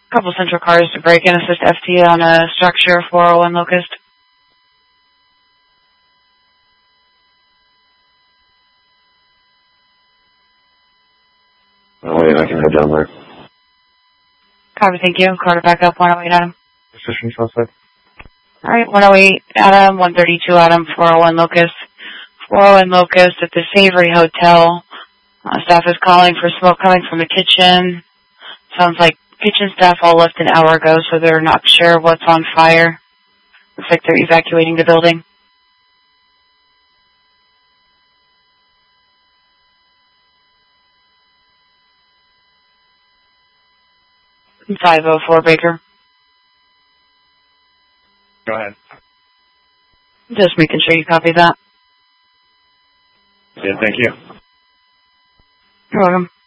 Couple Central cars to break and assist FT on a structure 401 Locust. Oh, wait, I can head down there. Copy, thank you. Car to back up, 108 Adam. Position suspect. Alright, 108 Adam, 132 Adam, 401 Locust. 401 Locust at the Savory Hotel. Staff is calling for smoke coming from the kitchen. Sounds like kitchen staff all left an hour ago, so they're not sure what's on fire. Looks like they're evacuating the building. 504 Baker. Go ahead. Just making sure you copy that. Yeah, thank you. You're welcome.